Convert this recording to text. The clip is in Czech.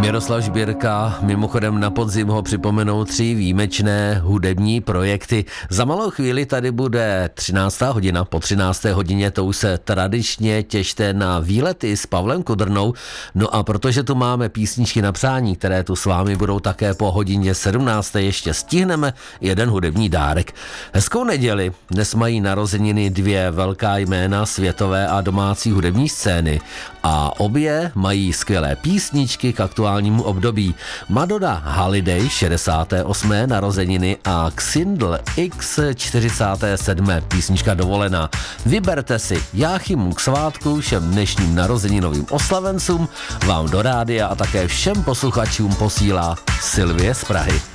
Miroslav Žbírka, mimochodem na podzim ho připomenou 3 výjimečné hudební projekty. Za malou chvíli tady bude 13. hodina, po 13. hodině to už se tradičně těšte na výlety s Pavlem Kudrnou. No a protože tu máme písničky na přání, které tu s vámi budou také po hodině 17. ještě stihneme jeden hudební dárek. Hezkou neděli, dnes mají narozeniny 2 velká jména světové a domácí hudební scény a obě mají skvělé písničky k aktuálnímu období. Madonna Holiday 68. narozeniny a Xindl X 47. písnička Dovolená. Vyberte si. Jáchymu k svátku, všem dnešním narozeninovým oslavencům, vám do rádia a také všem posluchačům posílá Sylvie z Prahy.